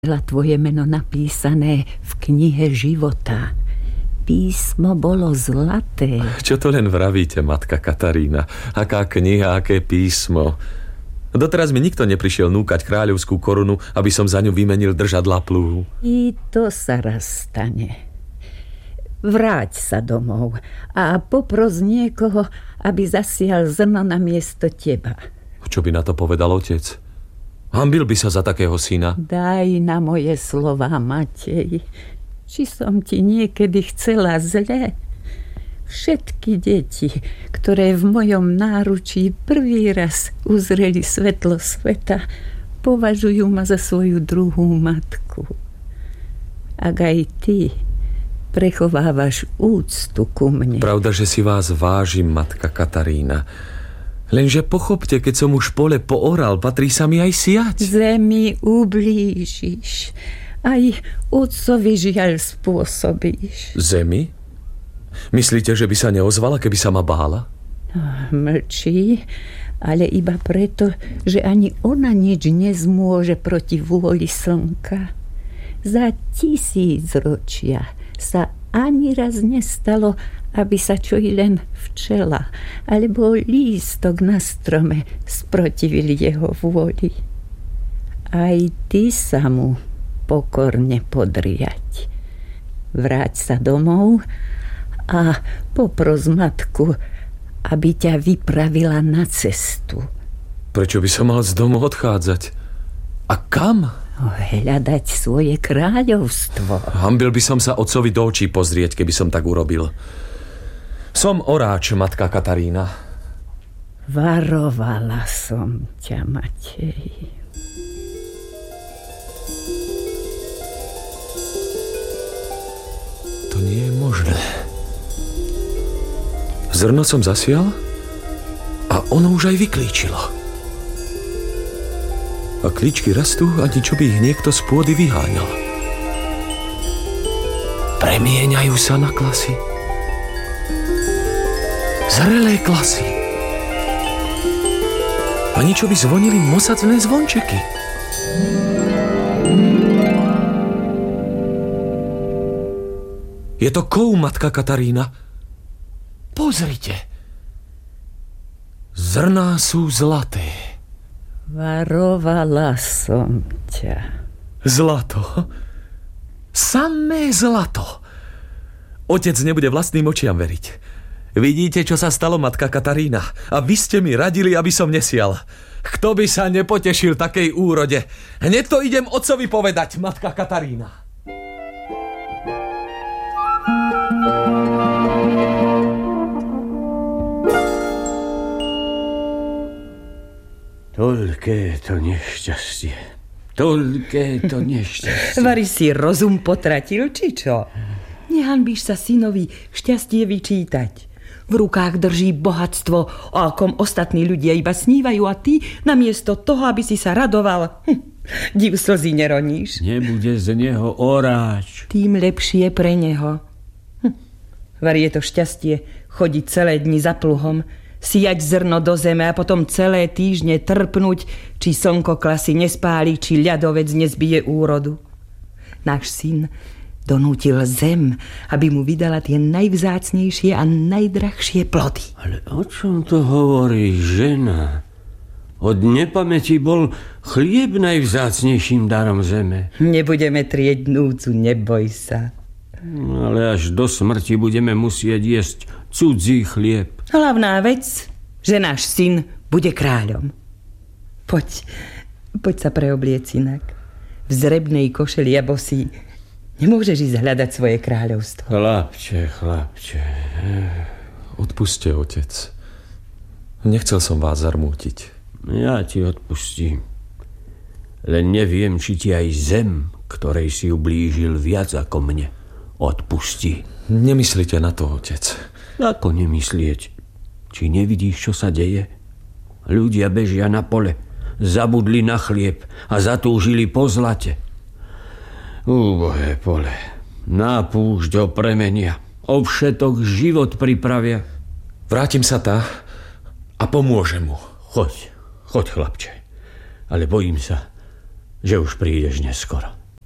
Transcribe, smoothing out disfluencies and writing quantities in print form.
Tvoje meno napísané v knihe života. Písmo bolo zlaté. Čo to len vravíte, matka Katarína? Aká kniha, aké písmo? Doteraz mi nikto neprišiel núkať kráľovskú korunu, aby som za ňu vymenil držadlá plúhu. I to sa raz stane. Vráť sa domov a popros niekoho, aby zasial zrno na miesto teba. Čo by na to povedal otec? Hanbil by sa za takého syna. Daj na moje slová, Matej. Či som ti niekedy chcela zle? Všetky deti, ktoré v mojom náručí prvý raz uzreli svetlo sveta, považujú ma za svoju druhú matku. Ak aj ty prechovávaš úctu ku mne. Pravda, že si vás vážim, matka Katarína. Lenže pochopte, keď som už pole pooral, patrí sa mi aj siať. Zemi ublížiš. Aj otcovi žiaľ spôsobíš. Zemi? Myslíte, že by sa neozvala, keby sa ma bála? Mlčí, ale iba preto, že ani ona nič nezmôže proti vôli slnka. Za 1000 ročia sa ani raz nestalo, aby sa čo i len včela alebo lístok na strome sprotivili jeho vôli. Aj ty sa mu pokorne podriať. Vráť sa domov a popros matku, aby ťa vypravila na cestu. Prečo by som mal z domu odchádzať? A kam? Hľadať svoje kráľovstvo. Hanbil by som sa otcovi do očí pozrieť, keby som tak urobil. Som oráč, matka Katarína. Varovala som ťa, Matej. To nie je možné. Zrno som zasial a ono už aj vyklíčilo. A klíčky rastú, ani čo by ich niekto z pôdy vyháňal. Premieňajú sa na klasy. Zrelé klasy. A niečo by zvonili mosacné zvončeky. Je to kov, matka Katarína. Pozrite. Zrná sú zlaté. Varovala som ťa. Zlato. Samé zlato. Otec nebude vlastným očiam veriť. Vidíte, čo sa stalo, matka Katarína? A vy ste mi radili, aby som nesial. Kto by sa nepotešil takej úrode? Hneď to idem otcovi povedať, matka Katarína. Toľké to nešťastie. Toľké to nešťastie. Vari si rozum potratil, či čo? Nehanbíš sa synovi šťastie vyčítať. V rukách drží bohatstvo, o akom ostatní ľudia iba snívajú a ty, namiesto toho, aby si sa radoval, div slzy neroníš. Nebude z neho oráč. Tým lepšie pre neho. Vari je to šťastie chodiť celé dni za pluhom, siať zrno do zeme a potom celé týždne trpnúť, či slnko klasy nespáli, či ľadovec nezbije úrodu. Náš syn donútil zem, aby mu vydala tie najvzácnejšie a najdrahšie plody. Ale o čom to hovorí žena? Od nepamäti bol chlieb najvzácnejším darom zeme. Nebudeme trieť núcu, neboj sa. Ale až do smrti budeme musieť jesť cudzí chlieb. Hlavná vec, že náš syn bude kráľom. Poď sa preobliec inak. V zrebnej košeli a bosí nemôžeš ísť hľadať svoje kráľovstvo. Chlapče. Odpuste, otec. Nechcel som vás zarmútiť. Ja ti odpustím. Len neviem, či ti aj zem, ktorej si ublížil viac ako mne, odpustí. Nemyslíte na to, otec. Ako nemyslieť? Či nevidíš, čo sa deje? Ľudia bežia na pole, zabudli na chlieb a zatúžili po zlate. Úbohé pole, na púšť ho premenia, o všetok život pripravia. Vrátim sa tá a pomôžem mu. Choď, chlapče, ale bojím sa, že už prídeš neskoro.